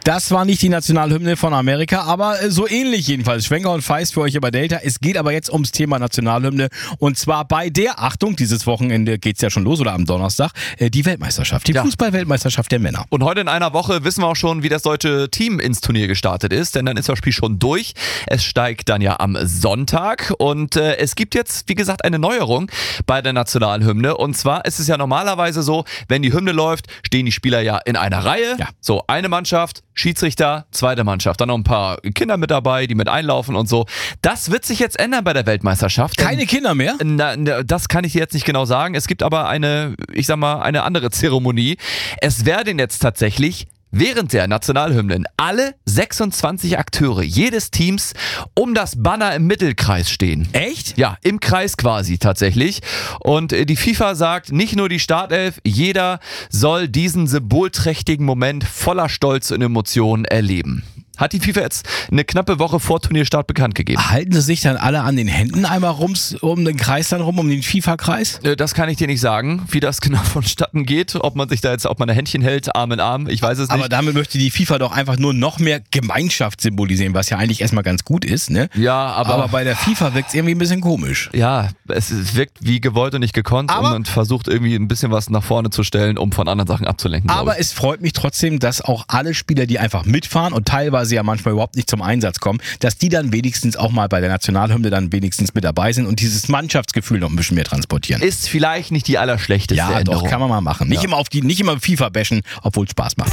Das war nicht die Nationalhymne von Amerika, aber so ähnlich jedenfalls. Schwenker und Feist für euch über Delta. Es geht aber jetzt ums Thema Nationalhymne und zwar bei der, Achtung, dieses Wochenende geht's ja schon los oder am Donnerstag, die Weltmeisterschaft, die Fußball-Weltmeisterschaft der Männer. Und heute in einer Woche wissen wir auch schon, wie das deutsche Team ins Turnier gestartet ist, denn dann ist das Spiel schon durch. Es steigt dann ja am Sonntag und es gibt jetzt, wie gesagt, eine Neuerung bei der Nationalhymne und zwar ist es ja normalerweise so, wenn die Hymne läuft, stehen die Spieler ja in einer Reihe, so eine Mannschaft, Schiedsrichter, zweite Mannschaft, dann noch ein paar Kinder mit dabei, die mit einlaufen und so. Das wird sich jetzt ändern bei der Weltmeisterschaft. Keine Kinder mehr? Das kann ich dir jetzt nicht genau sagen. Es gibt aber eine andere Zeremonie. Es werden jetzt tatsächlich während der Nationalhymnen alle 26 Akteure jedes Teams um das Banner im Mittelkreis stehen. Echt? Ja, im Kreis quasi tatsächlich. Und die FIFA sagt, nicht nur die Startelf, jeder soll diesen symbolträchtigen Moment voller Stolz und Emotionen erleben. Hat die FIFA jetzt eine knappe Woche vor Turnierstart bekannt gegeben. Halten sie sich dann alle an den Händen einmal um den Kreis dann rum, um den FIFA-Kreis? Das kann ich dir nicht sagen, wie das genau vonstatten geht. Ob man ein Händchen hält, Arm in Arm, ich weiß es nicht. Aber damit möchte die FIFA doch einfach nur noch mehr Gemeinschaft symbolisieren, was ja eigentlich erstmal ganz gut ist, ne? Ja, aber bei der FIFA wirkt es irgendwie ein bisschen komisch. Ja, es wirkt wie gewollt und nicht gekonnt und man versucht irgendwie ein bisschen was nach vorne zu stellen, um von anderen Sachen abzulenken. Aber es freut mich trotzdem, dass auch alle Spieler, die einfach mitfahren und teilweise ja manchmal überhaupt nicht zum Einsatz kommen, dass die dann wenigstens auch mal bei der Nationalhymne dann wenigstens mit dabei sind und dieses Mannschaftsgefühl noch ein bisschen mehr transportieren. Ist vielleicht nicht die allerschlechteste Änderung. Ja, doch, kann man mal machen. Nicht immer FIFA bashen, obwohl es Spaß macht.